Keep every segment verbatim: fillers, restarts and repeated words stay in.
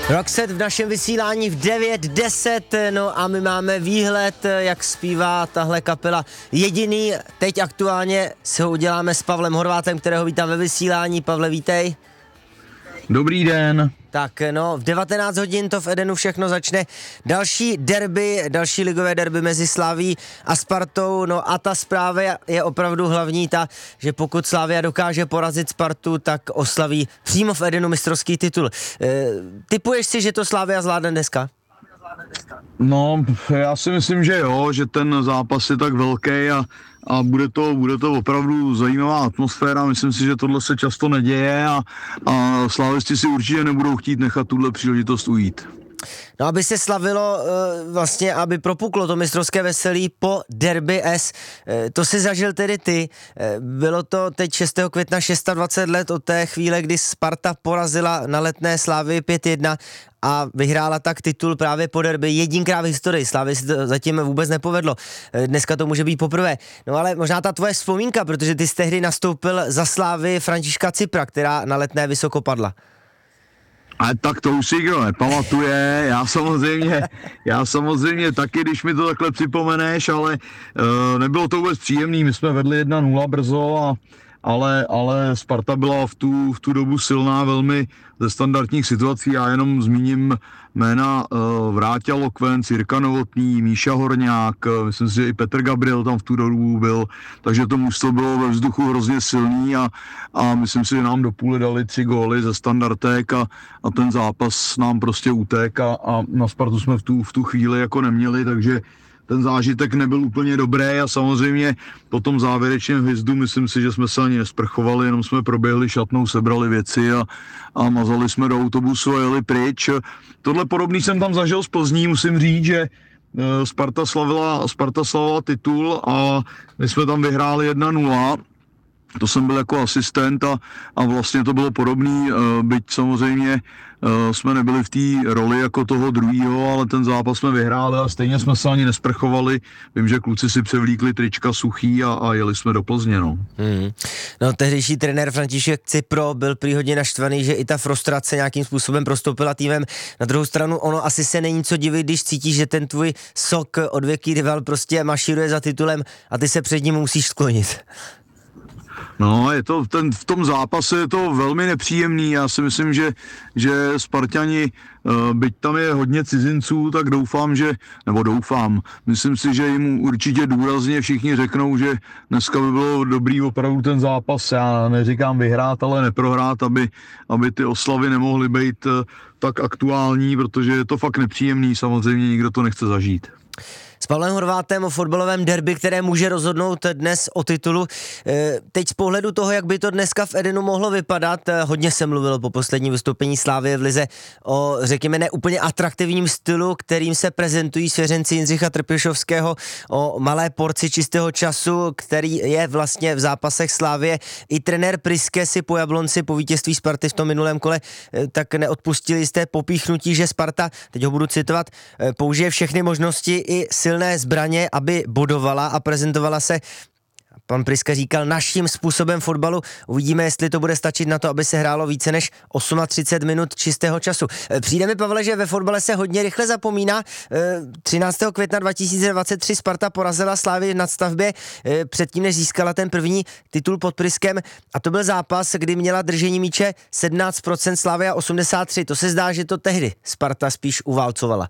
Roxette v našem vysílání v devět deset, no a my máme výhled, jak zpívá tahle kapela. Jediný, teď aktuálně se ho uděláme s Pavlem Horvátem, kterého vítám ve vysílání. Pavle, vítej. Dobrý den. Tak no, v devatenáct hodin to v Edenu všechno začne. Další derby, další ligové derby mezi Slaví a Spartou. No a ta zpráva je opravdu hlavní ta, že pokud Slavia dokáže porazit Spartu, tak oslaví přímo v Edenu mistrovský titul. E, typuješ si, že to Slavia zvládne dneska? No, já si myslím, že jo, že ten zápas je tak velký a, a bude to, bude to opravdu zajímavá atmosféra. Myslím si, že tohle se často neděje a, a slávisti si určitě nebudou chtít nechat tuhle příležitost ujít. No, aby se slavilo, vlastně, aby propuklo to mistrovské veselí po Derby S. To si zažil tedy ty. Bylo to teď šestého května dvacet šest let od té chvíle, kdy Sparta porazila na Letné Slavii pět jedna a vyhrála tak titul právě po derby jedinkrát v historii. Slavii si to zatím vůbec nepovedlo. Dneska to může být poprvé. No ale možná ta tvoje vzpomínka, protože ty jsi tehdy nastoupil za Slavii Františka Cipra, která na Letné vysoko padla. Ale tak to už si kdo nepamatuje, já samozřejmě, já samozřejmě taky, když mi to takhle připomeneš, ale uh, nebylo to vůbec příjemný, my jsme vedli jedna nula brzo, a, ale, ale Sparta byla v tu, v tu dobu silná velmi ze standardních situací, já jenom zmíním jména uh, Vráťa Lokvenc, Jirka Novotný, Míša Horňák, uh, myslím si, že i Petr Gabriel tam v tu dobu byl, takže to mužstvo bylo ve vzduchu hrozně silný a, a myslím si, že nám do půle dali tři góly ze standardek a, a ten zápas nám prostě utek a, a na Spartu jsme v tu, v tu chvíli jako neměli, takže ten zážitek nebyl úplně dobrý a samozřejmě po tom závěrečném hvězdu myslím si, že jsme se ani nesprchovali, jenom jsme proběhli šatnou, sebrali věci a, a mazali jsme do autobusu a jeli pryč. Tohle podobný jsem tam zažil z Plzní, musím říct, že Sparta slavila, Sparta slavila titul a my jsme tam vyhráli jedna nula. To jsem byl jako asistent a, a vlastně to bylo podobný, byť samozřejmě jsme nebyli v té roli jako toho druhýho, ale ten zápas jsme vyhráli a stejně jsme se ani nesprchovali. Vím, že kluci si převlíkli trička suchý a, a jeli jsme do Plzně, no. Hmm. No, tehdejší trenér František Cipro byl prý hodně naštvaný, že i ta frustrace nějakým způsobem prostoupila týmem. Na druhou stranu ono asi se není co divit, když cítíš, že ten tvůj sok odvěký rival prostě mašíruje za titulem a ty se před ním musíš sklonit. No, je to, ten, v tom zápase je to velmi nepříjemný, já si myslím, že, že Sparťani, byť tam je hodně cizinců, tak doufám, že, nebo doufám, myslím si, že jim určitě důrazně všichni řeknou, že dneska by bylo dobrý opravdu ten zápas, já neříkám vyhrát, ale neprohrát, aby, aby ty oslavy nemohly být tak aktuální, protože je to fakt nepříjemný, samozřejmě nikdo to nechce zažít. S Pavlem Horvátem o fotbalovém derby, které může rozhodnout dnes o titulu. Teď z pohledu toho, jak by to dneska v Edenu mohlo vypadat, hodně se mluvilo po posledním vystoupení Slavie v lize o, řekněme, neúplně atraktivním stylu, kterým se prezentují svěřenci Jindřicha Trpišovského, o malé porci čistého času, který je vlastně v zápasech Slavie. I trenér Priske si po Jablonci, po vítězství Sparty v tom minulém kole, tak neodpustili jisté popíchnutí, že Sparta, teď ho budu citovat, použije všechny možnosti i silné zbraně, aby bodovala a prezentovala se, pan Priska říkal, naším způsobem fotbalu. Uvidíme, jestli to bude stačit na to, aby se hrálo více než třicet osm minut čistého času. Přijde mi, Pavle, že ve fotbale se hodně rychle zapomíná. třináctého května dva tisíce dvacet tři Sparta porazila Slavii v nadstavbě předtím, než získala ten první titul pod Priskem, a to byl zápas, kdy měla držení míče sedmnáct procent, Slavia osmdesát tři procent. To se zdá, že to tehdy Sparta spíš uválcovala.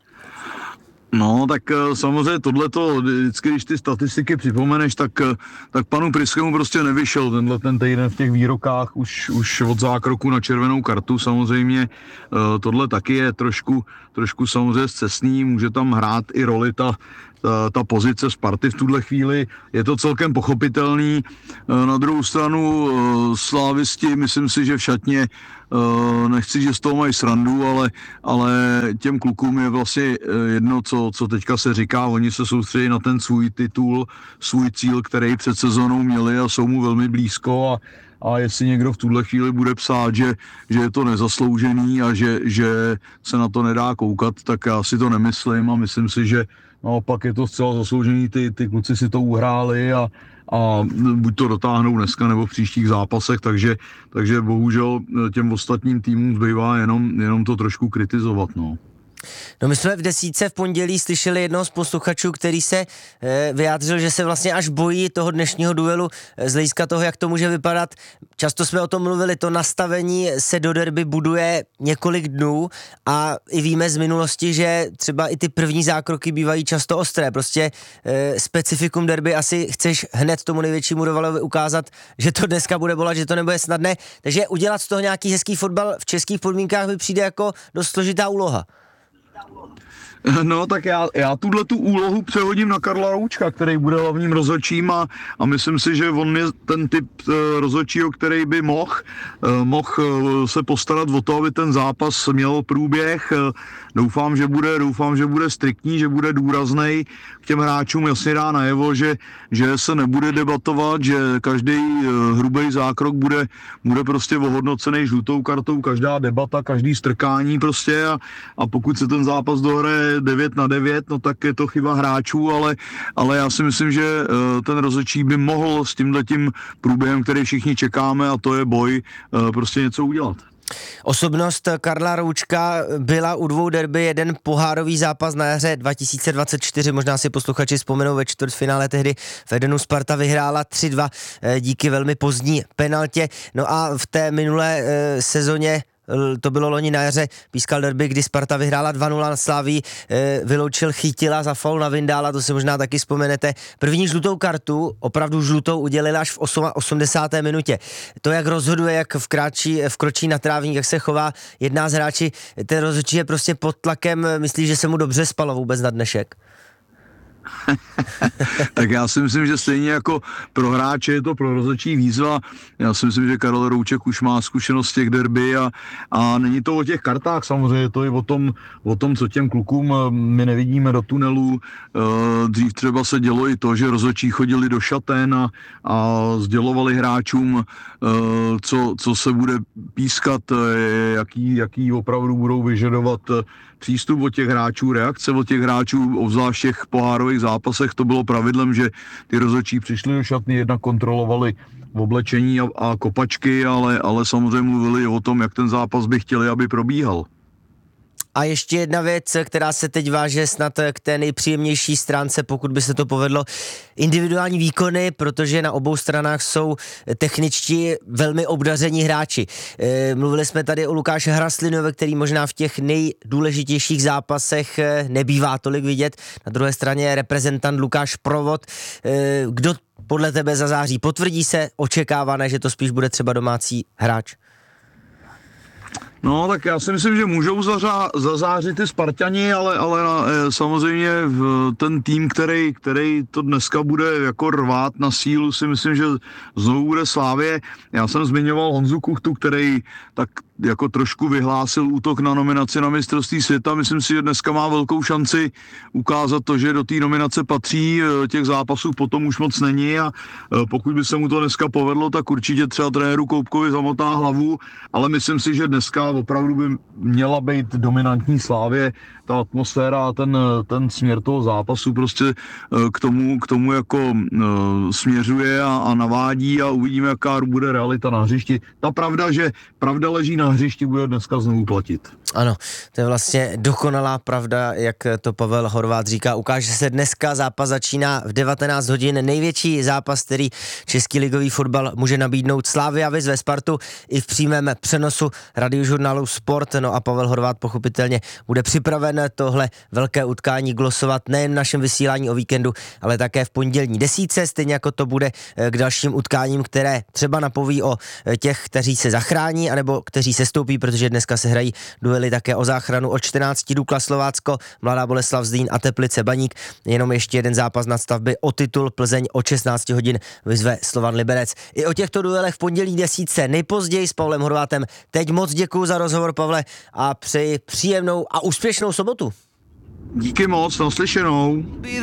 No, tak samozřejmě tohleto, vždycky, když ty statistiky připomeneš, tak, tak panu Priskému prostě nevyšel tenhle ten týden v těch výrokách už, už od zákroku na červenou kartu. Samozřejmě tohle taky je trošku, trošku samozřejmě scestný, může tam hrát i roli ta, ta, ta pozice Sparty v tuhle chvíli, je to celkem pochopitelný. Na druhou stranu slávisti, myslím si, že v šatně, nechci, že z toho mají srandu, ale, ale těm klukům je vlastně jedno, co, co teďka se říká, oni se soustředí na ten svůj titul, svůj cíl, který před sezónou měli a jsou mu velmi blízko a a jestli někdo v tuhle chvíli bude psát, že, že je to nezasloužený a že, že se na to nedá koukat, tak já si to nemyslím a myslím si, že naopak je to zcela zasloužený, ty, ty kluci si to uhráli a, a buď to dotáhnou dneska nebo v příštích zápasech, takže, takže bohužel těm ostatním týmům zbývá jenom, jenom to trošku kritizovat, no. No my jsme v desítce v pondělí slyšeli jednoho z posluchačů, který se e, vyjádřil, že se vlastně až bojí toho dnešního duelu z hlediska toho, jak to může vypadat. Často jsme o tom mluvili, to nastavení se do derby buduje několik dnů a i víme z minulosti, že třeba i ty první zákroky bývají často ostré. Prostě e, specifikum derby asi chceš hned tomu největšímu rivalovi ukázat, že to dneska bude bolat, že to nebude snadné. Takže udělat z toho nějaký hezký fotbal v českých podmínkách mi přijde jako dost složitá úloha. No tak já, já tuhle tu úlohu přehodím na Karla Roučka, který bude hlavním rozhodčím a, a myslím si, že on je ten typ uh, rozhodčího, který by mohl uh, mohl uh, se postarat o to, aby ten zápas měl průběh. Uh, doufám, že bude, doufám, že bude striktní, že bude důraznej k těm hráčům, jasně dá najevo, že, že se nebude debatovat, že každý uh, hrubý zákrok bude, bude prostě ohodnocený žlutou kartou, každá debata, každý strkání prostě a, a pokud se ten zápas dohraje devět na devět, no tak je to chyba hráčů, ale, ale já si myslím, že ten rozhodčí by mohl s tímhletím průběhem, který všichni čekáme, a to je boj, prostě něco udělat. Osobnost Karla Roučka byla u dvou derby, jeden pohárový zápas na jaře dva tisíce dvacet čtyři, možná si posluchači vzpomenou, ve čtvrtfinále tehdy v Edenu Sparta vyhrála tři dva díky velmi pozdní penaltě. No a v té minulé e, sezóně, to bylo loni na jaře, pískal derby, kdy Sparta vyhrála dva nula na Slavii, e, vyloučil Chytila za faul na Vindála, to si možná taky vzpomenete. První žlutou kartu, opravdu žlutou, udělil až v osmdesáté minutě. To, jak rozhoduje, jak vkráčí, vkročí na trávník, jak se chová jedná z hráči, ten rozhodčí je prostě pod tlakem, myslí, že se mu dobře spalo vůbec na dnešek. Tak já si myslím, že stejně jako pro hráče je to pro rozhodčí výzva. Já si myslím, že Karel Rouček už má zkušenost těch derby a, a není to o těch kartách, samozřejmě to je o tom, o tom, co těm klukům my nevidíme do tunelu. Dřív třeba se dělo i to, že rozhodčí chodili do šatén a, a sdělovali hráčům, co, co se bude pískat, jaký, jaký opravdu budou vyžadovat přístup od těch hráčů, reakce od těch hráčů, obzvlášť v těch pohárových zápasech to bylo pravidlem, že ty rozhodčí přišli do šatny, jednak kontrolovali oblečení a, a kopačky, ale, ale samozřejmě mluvili o tom, jak ten zápas by chtěli, aby probíhal. A ještě jedna věc, která se teď váže snad k té nejpříjemnější stránce, pokud by se to povedlo, individuální výkony, protože na obou stranách jsou techničtí velmi obdaření hráči. E, mluvili jsme tady o Lukáši Hraslinovi, který možná v těch nejdůležitějších zápasech nebývá tolik vidět. Na druhé straně je reprezentant Lukáš Provod. E, kdo podle tebe zazáří? Potvrdí se očekávané, že to spíš bude třeba domácí hráč? No, tak já si myslím, že můžou zařá, zazářit ty Spartani, ale, ale e, samozřejmě v, ten tým, který, který to dneska bude jako rvát na sílu, si myslím, že znovu bude Slavie. Já jsem zmiňoval Honzu Kuchtu, který tak jako trošku vyhlásil útok na nominaci na mistrovství světa. Myslím si, že dneska má velkou šanci ukázat to, že do té nominace patří, těch zápasů potom už moc není a pokud by se mu to dneska povedlo, tak určitě třeba trenéru Koupkovi zamotá hlavu, ale myslím si, že dneska opravdu by měla být dominantní Slavie, ta atmosféra a ten, ten směr toho zápasu prostě k tomu, k tomu jako směřuje a, a navádí a uvidíme, jaká bude realita na hřišti. Ta pravda, že pravda leží na hřišti, bude dneska znovu platit. Ano, to je vlastně dokonalá pravda, jak to Pavel Horváth říká. Ukáže se dneska, zápas začíná v devatenáct hodin. Největší zápas, který český ligový fotbal může nabídnout. Slavia vyzve Spartu i v přímém přenosu radiožurnálu Sport. No a Pavel Horváth pochopitelně bude připraven tohle velké utkání glosovat nejen v našem vysílání o víkendu, ale také v pondělní desítce, stejně jako to bude k dalším utkáním, které třeba napoví o těch, kteří se zachrání, anebo kteří se stoupí, protože dneska se hrají duely také o záchranu. Od čtrnácti Dukla Slovácko, Mladá Boleslav Zlín a Teplice Baník. Jenom ještě jeden zápas nadstavby o titul. Plzeň od šestnácti hodin vyzve Slovan Liberec. I o těchto duelech v pondělí desítce nejpozději s Pavlem Horvátem. Teď moc děkuju za rozhovor, Pavle, a přeji příjemnou a úspěšnou sobotu. Díky moc, naslyšenou.